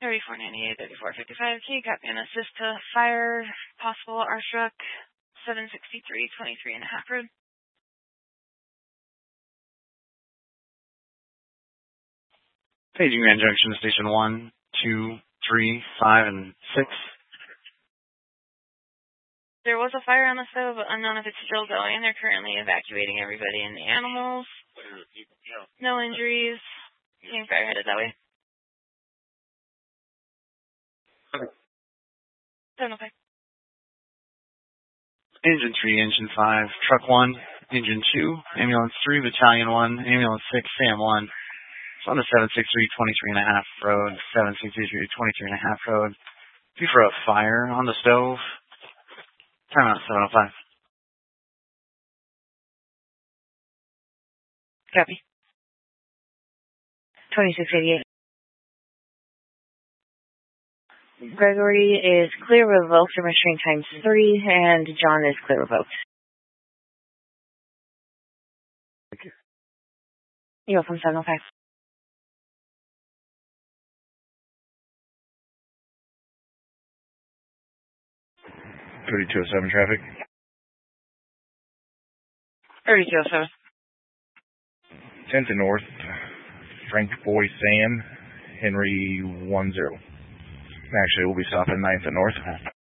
3498, 3455. Key, copy and assist to fire. Possible R-Struck 763, 23 and a half road. Paging Grand Junction, Station 1, 2, 3, 5, and 6. There was a fire on the stove, but unknown if it's still going. They're currently evacuating everybody and the animals. No injuries. Being fire headed that way. 705. Engine 3, Engine 5, Truck 1, Engine 2, Ambulance 3, Battalion 1, Ambulance 6, SAM 1. It's on the 763, 23 and a half road, 763, 23 and a half road. Due for a fire on the stove. Timeout 705. Copy. 2688. Gregory is clear revoked and restraint times 3, and John is clear revoked. Thank you. You're welcome, 705. .3207 traffic. 3207. 10 to north, Frank Boy Sam, Henry 10. Actually, we'll be stopping 9th at north.